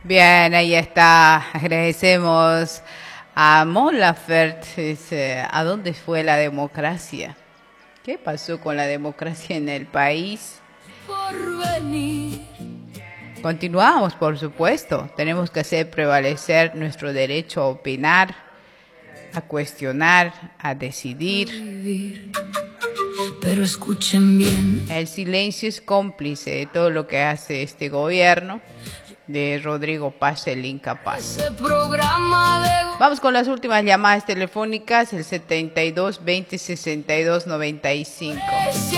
Bien, ahí está. Agradecemos a Mon Laferte. Dice, ¿a dónde fue la democracia? ¿Qué pasó con la democracia en el país? Continuamos, por supuesto. Tenemos que hacer prevalecer nuestro derecho a opinar, a cuestionar, a decidir. Pero escuchen bien. El silencio es cómplice de todo lo que hace este gobierno de Rodrigo Paz el incapaz. Vamos con las últimas llamadas telefónicas, el 72 20 62 95.